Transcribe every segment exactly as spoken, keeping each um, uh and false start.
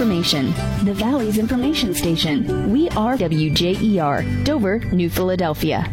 information. The Valley's information station. We are W J E R, Dover, New Philadelphia.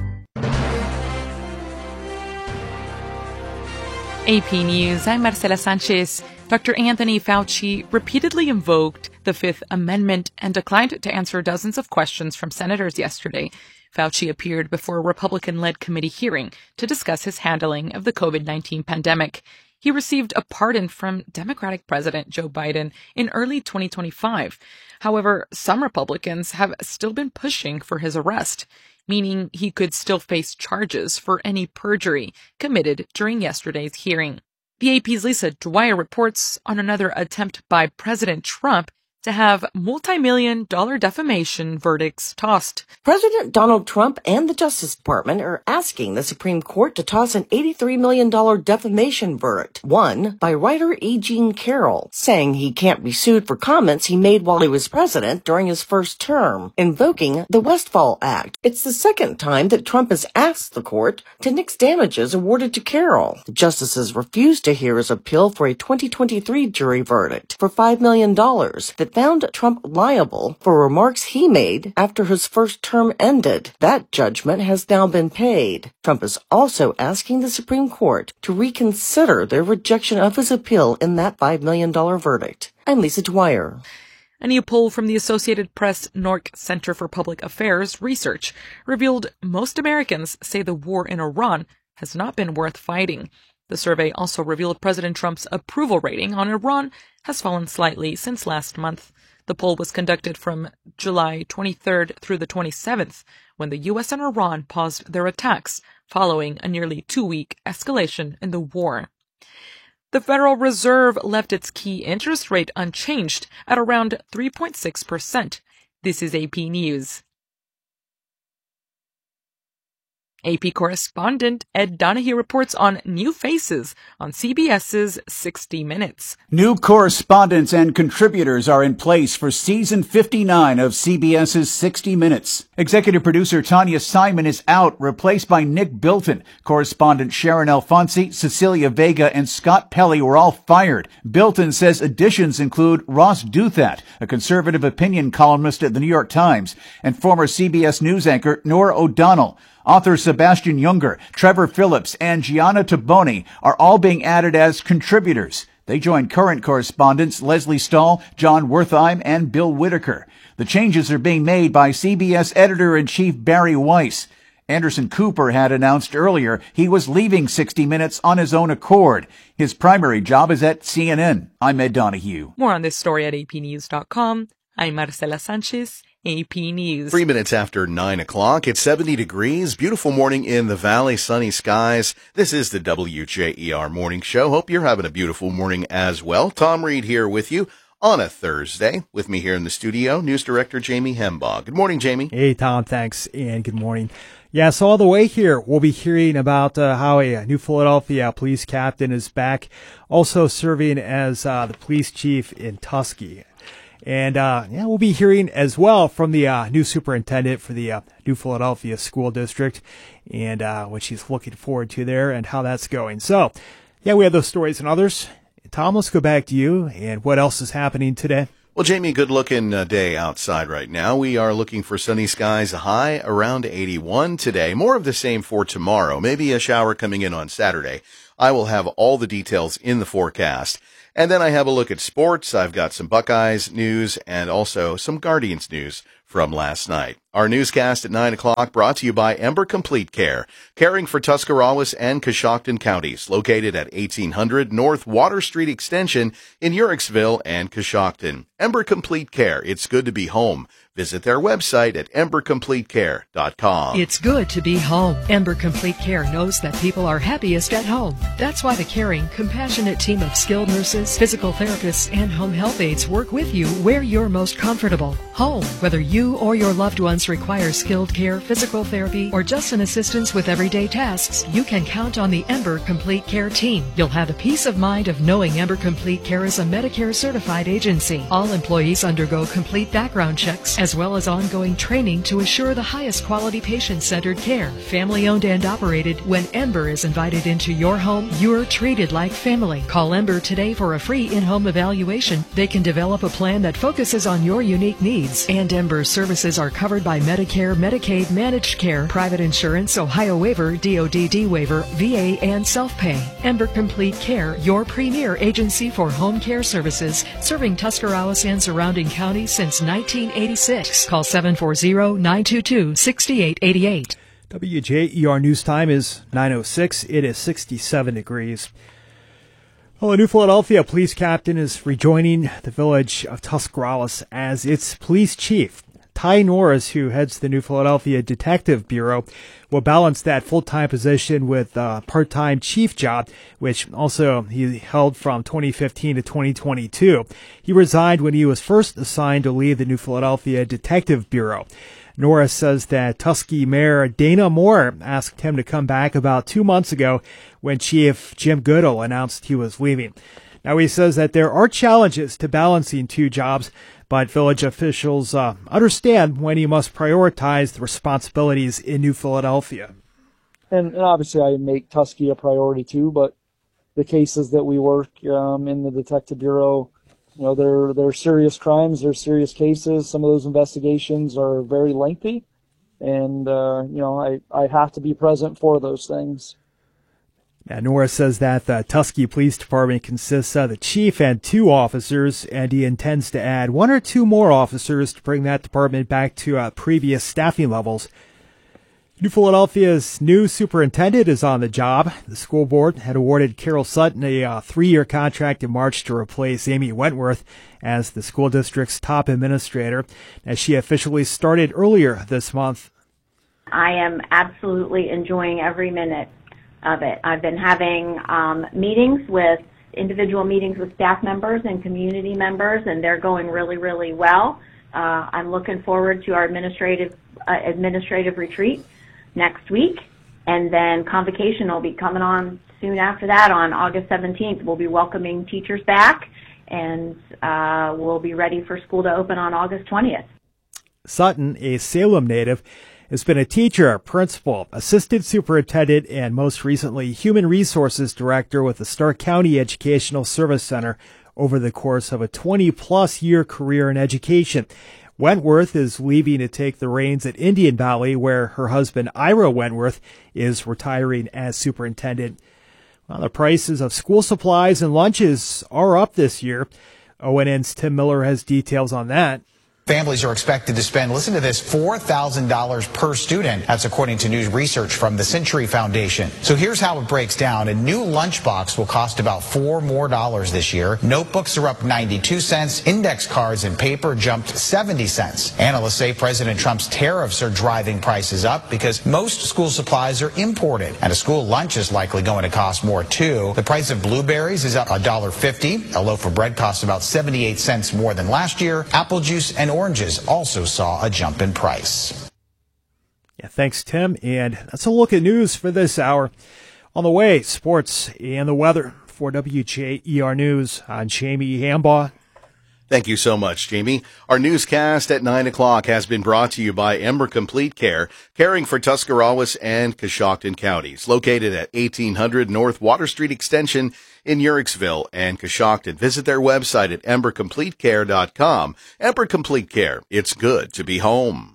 A P News, I'm Marcela Sanchez. Doctor Anthony Fauci repeatedly invoked the Fifth Amendment and declined to answer dozens of questions from senators yesterday. Fauci appeared before a Republican-led committee hearing to discuss his handling of the COVID nineteen pandemic. He received a pardon from Democratic President Joe Biden in early twenty twenty-five. However, some Republicans have still been pushing for his arrest, meaning he could still face charges for any perjury committed during yesterday's hearing. The A P's Lisa Dwyer reports on another attempt by President Trump to have multi-million dollar defamation verdicts tossed. President Donald Trump and the Justice Department are asking the Supreme Court to toss an eighty-three million dollars defamation verdict, won by writer E. Jean Carroll, saying he can't be sued for comments he made while he was president during his first term, invoking the Westfall Act. It's the second time that Trump has asked the court to nix damages awarded to Carroll. The justices refused to hear his appeal for a twenty twenty-three jury verdict for five million dollars that found Trump liable for remarks he made after his first term ended. That judgment has now been paid. Trump is also asking the Supreme Court to reconsider their rejection of his appeal in that five million dollars verdict. I'm Lisa Dwyer. A new poll from the Associated Press N O R C Center for Public Affairs Research revealed most Americans say the war in Iran has not been worth fighting. The survey also revealed President Trump's approval rating on Iran has fallen slightly since last month. The poll was conducted from July twenty-third through the twenty-seventh, when the U S and Iran paused their attacks following a nearly two-week escalation in the war. The Federal Reserve left its key interest rate unchanged at around three point six percent. This is A P News. A P correspondent Ed Donahue reports on new faces on CBS's sixty minutes. New correspondents and contributors are in place for season fifty-nine of CBS's sixty minutes. Executive producer Tanya Simon is out, replaced by Nick Bilton. Correspondent Sharon Alfonsi, Cecilia Vega, and Scott Pelley were all fired. Bilton says additions include Ross Douthat, a conservative opinion columnist at the New York Times, and former C B S News anchor Norah O'Donnell. Author Sebastian Junger, Trevor Phillips, and Gianna Taboni are all being added as contributors. They join current correspondents Leslie Stahl, John Wertheim, and Bill Whitaker. The changes are being made by C B S editor-in-chief Barry Weiss. Anderson Cooper had announced earlier he was leaving sixty minutes on his own accord. His primary job is at C N N. I'm Ed Donahue. More on this story at A P news dot com. I'm Marcela Sanchez. A P News. Three minutes after nine o'clock, it's seventy degrees. Beautiful morning in the valley, sunny skies. This is the W J E R Morning Show. Hope you're having a beautiful morning as well. Tom Reed here with you on a Thursday. With me here in the studio, News Director Jamie Hembaugh. Good morning, Jamie. Hey, Tom. Thanks, and good morning. Yeah, so all the way here, we'll be hearing about uh, how a New Philadelphia police captain is back, also serving as uh, the police chief in Tuskegee. And, uh, yeah, we'll be hearing as well from the, uh, new superintendent for the, uh, New Philadelphia School District and, uh, what she's looking forward to there and how that's going. So, yeah, we have those stories and others. Tom, let's go back to you and what else is happening today. Well, Jamie, good looking uh, day outside right now. We are looking for sunny skies, a high around eighty-one today. More of the same for tomorrow. Maybe a shower coming in on Saturday. I will have all the details in the forecast. And then I have a look at sports. I've got some Buckeyes news and also some Guardians news from last night. Our newscast at nine o'clock brought to you by Ember Complete Care, caring for Tuscarawas and Coshocton counties, located at eighteen hundred North Water Street Extension in Uhrichsville and Coshocton. Ember Complete Care, it's good to be home. Visit their website at ember complete care dot com. It's good to be home. Ember Complete Care knows that people are happiest at home. That's why the caring, compassionate team of skilled nurses, physical therapists, and home health aides work with you where you're most comfortable. Home, whether you you or your loved ones require skilled care, physical therapy, or just an assistance with everyday tasks, you can count on the Ember Complete Care team. You'll have the peace of mind of knowing Ember Complete Care is a Medicare certified agency. All employees undergo complete background checks as well as ongoing training to assure the highest quality patient-centered care. Family owned and operated. When Ember is invited into your home, you're treated like family. Call Ember today for a free in-home evaluation. They can develop a plan that focuses on your unique needs. And Ember services are covered by Medicare, Medicaid, managed care, private insurance, Ohio waiver, D O D D waiver, V A, and self-pay. Ember Complete Care, your premier agency for home care services, serving Tuscarawas and surrounding counties since nineteen eighty-six. Call seven four zero, nine two two, six eight eight eight. W J E R news time is nine oh six. It is sixty-seven degrees. Well, a New Philadelphia police captain is rejoining the village of Tuscarawas as its police chief. Ty Norris, who heads the New Philadelphia Detective Bureau, will balance that full-time position with a part-time chief job, which also he held from twenty fifteen to twenty twenty-two. He resigned when he was first assigned to lead the New Philadelphia Detective Bureau. Norris says that Tuskegee Mayor Dana Moore asked him to come back about two months ago when Chief Jim Goodall announced he was leaving. Now, he says that there are challenges to balancing two jobs, but village officials uh, understand when he must prioritize the responsibilities in New Philadelphia. And, and obviously I make Tuskegee a priority too, but the cases that we work um, in the Detective Bureau, you know, they're, they're serious crimes, they're serious cases. Some of those investigations are very lengthy, and, uh, you know, I, I have to be present for those things. Now, Norris says that the Tuskegee Police Department consists of the chief and two officers, and he intends to add one or two more officers to bring that department back to uh, previous staffing levels. New Philadelphia's new superintendent is on the job. The school board had awarded Carol Sutton a uh, three-year contract in March to replace Amy Wentworth as the school district's top administrator, as she officially started earlier this month. I am absolutely enjoying every minute of it. I've been having um, meetings with individual meetings with staff members and community members, and they're going really, really well. Uh, I'm looking forward to our administrative uh, administrative retreat next week, and then convocation will be coming on soon after that on August seventeenth. We'll be welcoming teachers back, and uh, we'll be ready for school to open on August twentieth. Sutton, a Salem native, has been a teacher, principal, assistant superintendent, and most recently human resources director with the Stark County Educational Service Center over the course of a twenty-plus year career in education. Wentworth is leaving to take the reins at Indian Valley, where her husband, Ira Wentworth, is retiring as superintendent. Well, the prices of school supplies and lunches are up this year. O N N's Tim Miller has details on that. Families are expected to spend, listen to this, four thousand dollars per student. That's according to new research from the Century Foundation. So here's how it breaks down. A new lunchbox will cost about four more dollars this year. Notebooks are up ninety-two cents. Index cards and paper jumped seventy cents. Analysts say President Trump's tariffs are driving prices up because most school supplies are imported. And a school lunch is likely going to cost more, too. The price of blueberries is up one dollar fifty. A loaf of bread costs about seventy-eight cents more than last year. Apple juice and oranges also saw a jump in price. Yeah, thanks, Tim. And that's a look at news for this hour. On the way, sports and the weather. For W J E R News, I'm Jamie Hambaugh. Thank you so much, Jamie. Our newscast at nine o'clock has been brought to you by Ember Complete Care, caring for Tuscarawas and Coshocton counties, located at eighteen hundred North Water Street Extension in Uricksville and Coshocton. Visit their website at ember complete care dot com. Ember Complete Care. It's good to be home.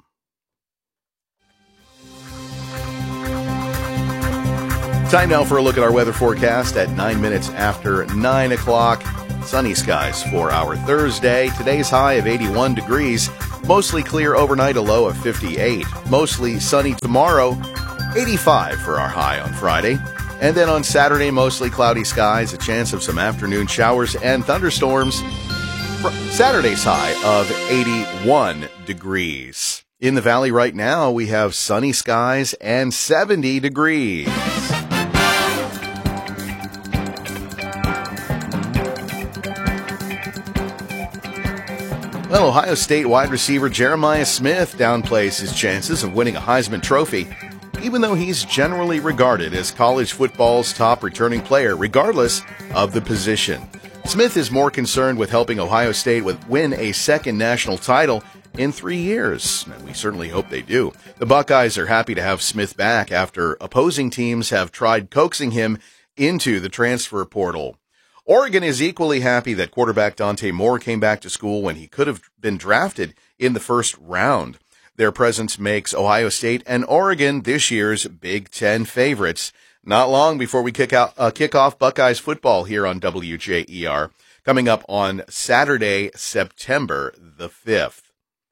Time now for a look at our weather forecast at nine minutes after nine o'clock. Sunny skies for our Thursday. Today's high of eighty-one degrees. Mostly clear overnight, a low of fifty-eight. Mostly sunny tomorrow, eighty-five for our high on Friday. And then on Saturday, mostly cloudy skies, a chance of some afternoon showers and thunderstorms. Saturday's high of eighty-one degrees. In the valley right now, we have sunny skies and seventy degrees. Well, Ohio State wide receiver Jeremiah Smith downplays his chances of winning a Heisman Trophy, even though he's generally regarded as college football's top returning player, regardless of the position. Smith is more concerned with helping Ohio State with win a second national title in three years, and we certainly hope they do. The Buckeyes are happy to have Smith back after opposing teams have tried coaxing him into the transfer portal. Oregon is equally happy that quarterback Dante Moore came back to school when he could have been drafted in the first round. Their presence makes Ohio State and Oregon this year's Big Ten favorites. Not long before we kick out, uh, kick off Buckeyes football here on W J E R, coming up on Saturday, September the fifth.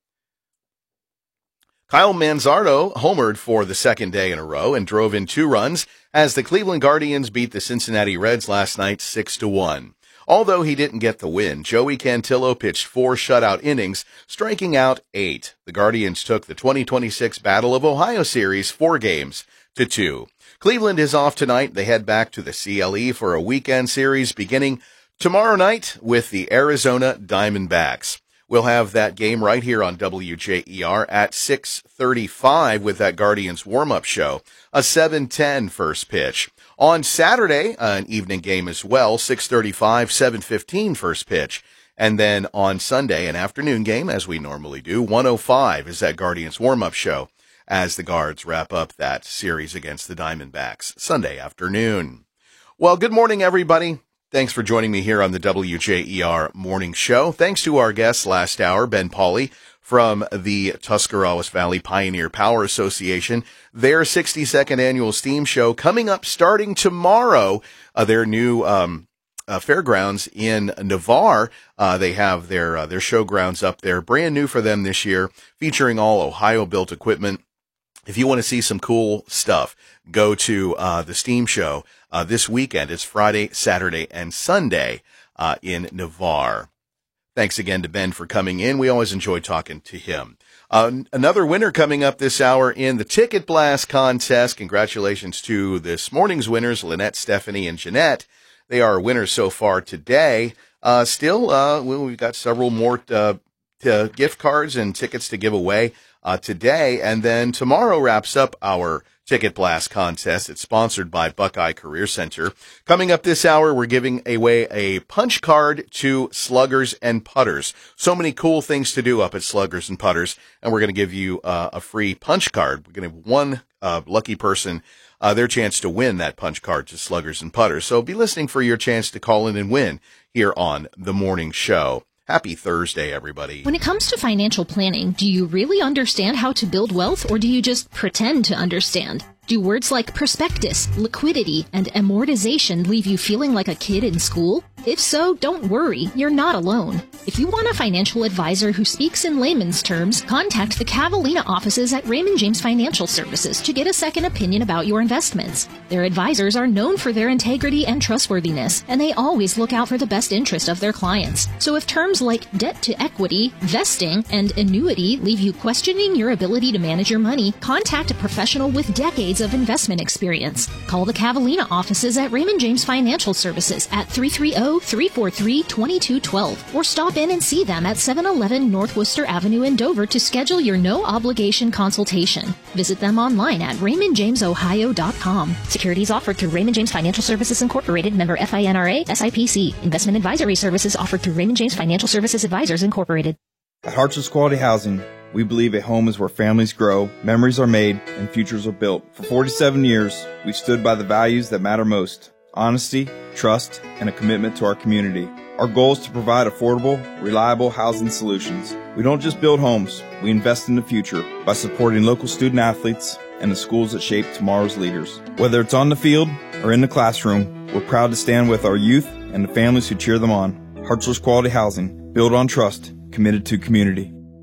Kyle Manzardo homered for the second day in a row and drove in two runs as the Cleveland Guardians beat the Cincinnati Reds last night six to one. Although he didn't get the win, Joey Cantillo pitched four shutout innings, striking out eight. The Guardians took the twenty twenty-six Battle of Ohio Series four games to two. Cleveland is off tonight. They head back to the C L E for a weekend series beginning tomorrow night with the Arizona Diamondbacks. We'll have that game right here on W J E R at six thirty-five with that Guardians warm-up show, a seven ten first pitch. On Saturday, an evening game as well, six thirty-five, seven fifteen first pitch. And then on Sunday, an afternoon game, as we normally do, one oh five is that Guardians warm-up show as the Guards wrap up that series against the Diamondbacks Sunday afternoon. Well, good morning, everybody. Thanks for joining me here on the W J E R Morning Show. Thanks to our guest last hour, Ben Pauley from the Tuscarawas Valley Pioneer Power Association. Their sixty-second annual steam show coming up starting tomorrow. Uh, their new um, uh, fairgrounds in Navarre. Uh, they have their uh, their showgrounds up there, brand new for them this year, featuring all Ohio-built equipment. If you want to see some cool stuff, go to uh, the steam show uh, this weekend. It's Friday, Saturday, and Sunday uh, in Navarre. Thanks again to Ben for coming in. We always enjoy talking to him. Uh, another winner coming up this hour in the Ticket Blast contest. Congratulations to this morning's winners, Lynette, Stephanie, and Jeanette. They are winners so far today. Uh, still, uh, we've got several more uh, t- gift cards and tickets to give away uh, today. And then tomorrow wraps up our Ticket Blast contest. It's sponsored by Buckeye Career Center. Coming up this hour, we're giving away a punch card to Sluggers and Putters. So many cool things to do up at Sluggers and Putters, and we're going to give you uh, a free punch card. We're going to have one uh, lucky person uh, their chance to win that punch card to Sluggers and Putters. So be listening for your chance to call in and win here on the morning show. Happy Thursday, everybody. When it comes to financial planning, do you really understand how to build wealth, or do you just pretend to understand? Do words like prospectus, liquidity, and amortization leave you feeling like a kid in school? If so, don't worry, you're not alone. If you want a financial advisor who speaks in layman's terms, contact the Cavallina offices at Raymond James Financial Services to get a second opinion about your investments. Their advisors are known for their integrity and trustworthiness, and they always look out for the best interest of their clients. So if terms like debt to equity, vesting, and annuity leave you questioning your ability to manage your money, contact a professional with decades of investment experience. Call the Cavallina offices at Raymond James Financial Services at three three zero, three four three, two two one two or stop in and see them at seven eleven North Worcester Avenue in Dover to schedule your no-obligation consultation. Visit them online at raymond james ohio dot com. Securities offered through Raymond James Financial Services Incorporated, member F I N R A, S I P C. Investment advisory services offered through Raymond James Financial Services Advisors Incorporated. At Hartsville's Quality Housing, we believe a home is where families grow, memories are made, and futures are built. For forty-seven years, we've stood by the values that matter most: honesty, trust, and a commitment to our community. Our goal is to provide affordable, reliable housing solutions. We don't just build homes, we invest in the future by supporting local student athletes and the schools that shape tomorrow's leaders. Whether it's on the field or in the classroom, we're proud to stand with our youth and the families who cheer them on. Hartsville's Quality Housing, built on trust, committed to community.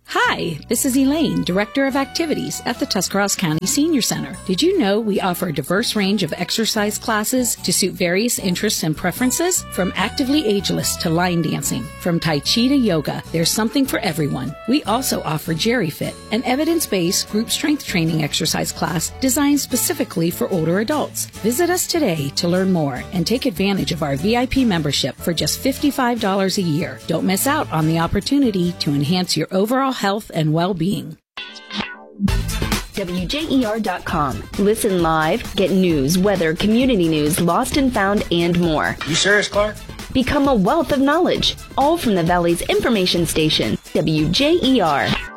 Hi, this is Elaine, Director of Activities at the Tuscarawas County Senior Center. Did you know we offer a diverse range of exercise classes to suit various interests and preferences? From actively ageless to line dancing, from Tai Chi to yoga, there's something for everyone. We also offer GeriFit, an evidence-based group strength training exercise class designed specifically for older adults. Visit us today to learn more and take advantage of our V I P membership for just fifty-five dollars a year. Don't miss out on the opportunity to enhance your overall health and well-being. W J E R dot com. Listen live, get news, weather, community news, lost and found, and more. You serious, Clark? Become a wealth of knowledge, all from the Valley's information station, W J E R.